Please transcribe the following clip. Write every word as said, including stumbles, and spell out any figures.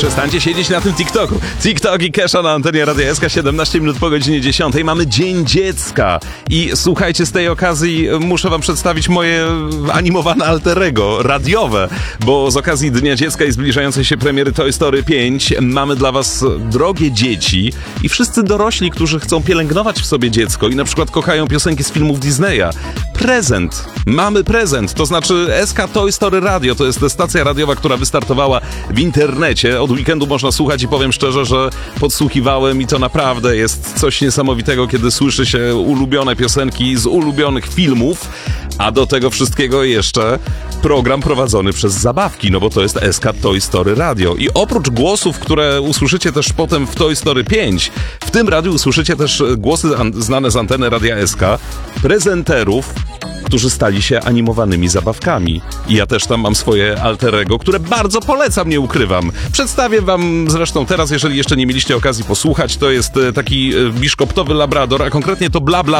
Przestańcie siedzieć na tym TikToku. TikTok i Kesha na antenie Radia S K, siedemnaście minut po godzinie dziesiątej. Mamy Dzień Dziecka. I słuchajcie, z tej okazji muszę wam przedstawić moje animowane alter ego, radiowe, bo z okazji Dnia Dziecka i zbliżającej się premiery Toy Story pięć mamy dla was, drogie dzieci i wszyscy dorośli, którzy chcą pielęgnować w sobie dziecko i na przykład kochają piosenki z filmów Disneya. Prezent. Mamy prezent. To znaczy S K Toy Story Radio. To jest stacja radiowa, która wystartowała w internecie. Od weekendu można słuchać i powiem szczerze, że podsłuchiwałem i to naprawdę jest coś niesamowitego, kiedy słyszy się ulubione piosenki z ulubionych filmów, a do tego wszystkiego jeszcze program prowadzony przez zabawki, no bo to jest S K Toy Story Radio. I oprócz głosów, które usłyszycie też potem w Toy Story pięć, w tym radiu usłyszycie też głosy an- znane z anteny Radia S K, prezenterów, którzy stali się animowanymi zabawkami. I ja też tam mam swoje alter ego, które bardzo polecam, nie ukrywam. Przedstawię wam zresztą teraz, jeżeli jeszcze nie mieliście okazji posłuchać, to jest taki biszkoptowy labrador, a konkretnie to Bla Bla